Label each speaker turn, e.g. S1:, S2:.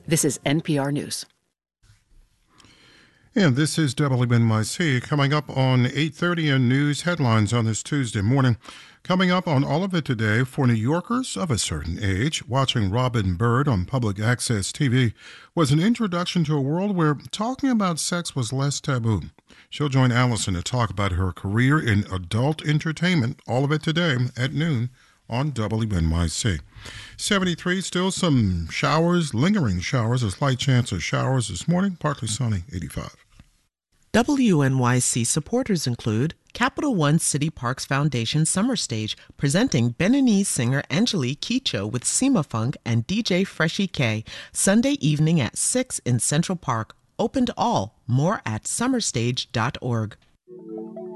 S1: This is NPR News.
S2: And this is WNYC. Coming up on 8:30 in news headlines on this Tuesday morning. Coming up on all of it today, for New Yorkers of a certain age, watching Robin Bird on public access TV was an introduction to a world where talking about sex was less taboo. She'll join Allison to talk about her career in adult entertainment. All of it today at noon on WNYC. 73, still some showers, lingering showers, a slight chance of showers this morning, partly sunny, 85.
S3: WNYC supporters include Capital One City Parks Foundation Summer Stage, presenting Beninese singer Angelique Kidjo with Sima Funk and DJ Freshie K, Sunday evening at 6 in Central Park. Open to all. More at summerstage.org.